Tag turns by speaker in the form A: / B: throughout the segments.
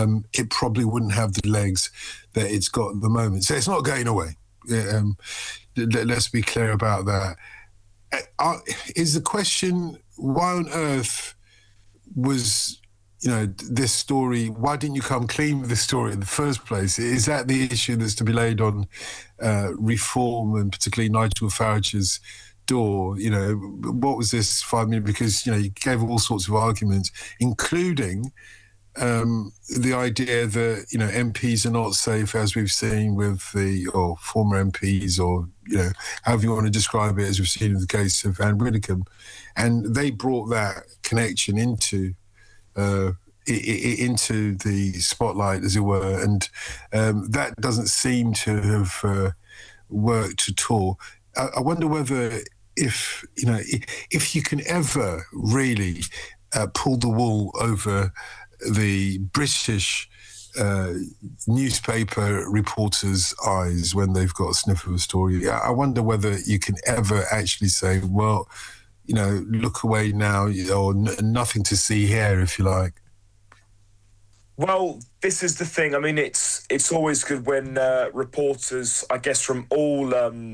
A: it probably wouldn't have the legs that it's got at the moment. So it's not going away. Let's be clear about that. Is the question, why on earth was, this story, why didn't you come clean with this story in the first place? Is that the issue that's to be laid on reform, and particularly Nigel Farage's door? What was this 5 million? Because, you gave all sorts of arguments, including the idea that, MPs are not safe, as we've seen with or former MPs, or, however you want to describe it, as we've seen in the case of Anne Widdecombe. And they brought that connection into the spotlight, as it were. And that doesn't seem to have worked at all. I wonder whether if you can ever really pull the wool over the British newspaper reporters' eyes when they've got a sniff of a story. I wonder whether you can ever actually say, well, look away now, or nothing to see here, if you like.
B: Well, this is the thing. I mean, it's always good when reporters, I guess, from all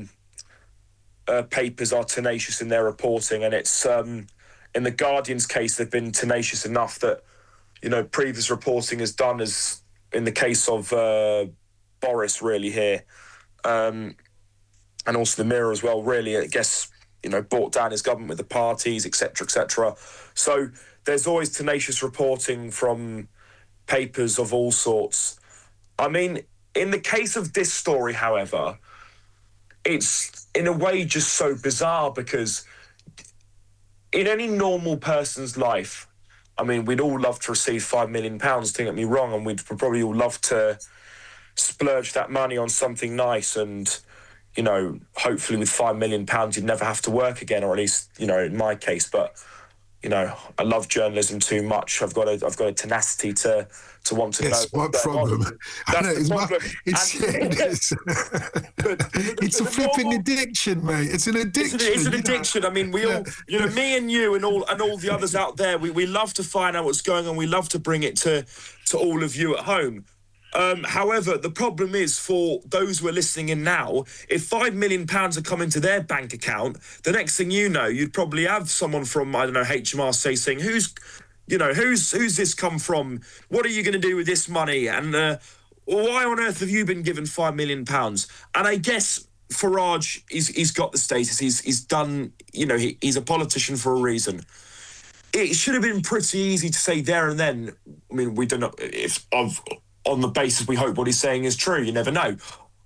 B: papers are tenacious in their reporting, and it's in the Guardian's case, they've been tenacious enough that previous reporting has done, as in the case of Boris, really, here, and also the Mirror as well, really, I guess, brought down his government with the parties, etc., etc. So there's always tenacious reporting from papers of all sorts. I mean, in the case of this story, however, it's in a way just so bizarre, because in any normal person's life, I mean, we'd all love to receive £5 million, don't get me wrong, and we'd probably all love to splurge that money on something nice, and, hopefully with £5 million you'd never have to work again, or at least, in my case. But, I love journalism too much. I've got a tenacity to want to know.
A: It's my problem.
B: That's the problem.
A: It's a flipping addiction, mate. It's an addiction.
B: It's an addiction. I mean, we all, me and you and all the others out there, we love to find out what's going on. We love to bring it to all of you at home. However, the problem is, for those who are listening in now, if £5 million are coming to their bank account, the next thing you know, you'd probably have someone from, I don't know, HMRC saying, who's this come from? What are you going to do with this money? And why on earth have you been given £5 million? And I guess Farage, he's got the status. He's done, he's a politician for a reason. It should have been pretty easy to say there and then. I mean, we don't know if on the basis we hope what he's saying is true. You never know.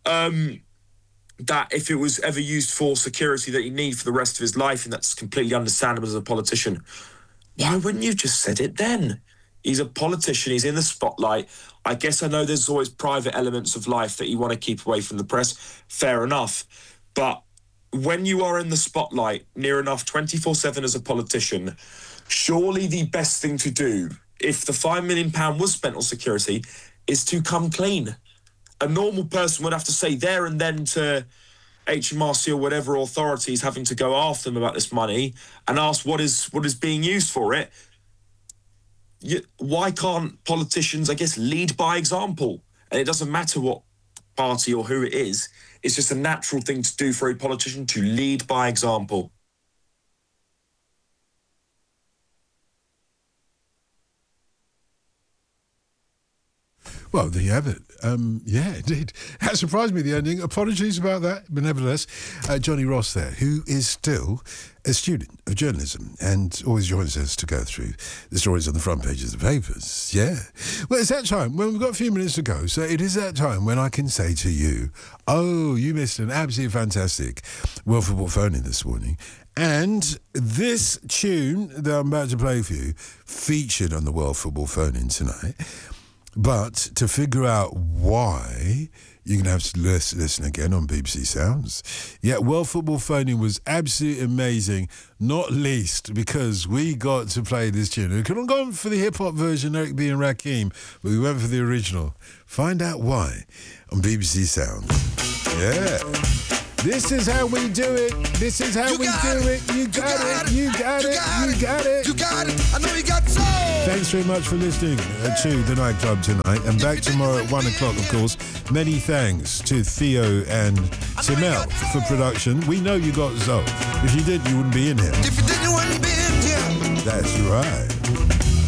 B: That if it was ever used for security that you need for the rest of his life, and that's completely understandable as a politician, why wouldn't you just said it then? He's a politician. He's in the spotlight. I guess I know there's always private elements of life that you want to keep away from the press. Fair enough. But when you are in the spotlight near enough 24/7 as a politician, surely the best thing to do, if the £5 million was spent on security, is to come clean. A normal person would have to say there and then to HMRC or whatever authorities having to go after them about this money and ask what is being used for it. Why can't politicians, I guess, lead by example? And it doesn't matter what party or who it is. It's just a natural thing to do for a politician, to lead by example.
A: Well, there you have it. Yeah, indeed. That surprised me, the ending. Apologies about that. But nevertheless, Johnny Ross there, who is still a student of journalism and always joins us to go through the stories on the front pages of the papers. Yeah. Well, it's that time. Well, we've got a few minutes to go, so it is that time when I can say to you, oh, you missed an absolutely fantastic World Football phone-in this morning. And this tune that I'm about to play for you featured on the World Football phone-in tonight. But to figure out why, you're going to have to listen again on BBC Sounds. Yeah, World Football Phone-In was absolutely amazing, not least because we got to play this tune. We could have gone for the hip-hop version, Eric B and Rakim, but we went for the original. Find out why on BBC Sounds. Yeah. This is how we do it. This is how we do it. You got it. You got it. You got it.
C: You got it. I know you got soul.
A: Thanks very much for listening to The Nightclub tonight. And back tomorrow at 1 o'clock, of course. Many thanks to Theo and Simel for production. We know you got soul. If you did, you wouldn't be in here.
C: If you did, you wouldn't be in here.
A: That's right.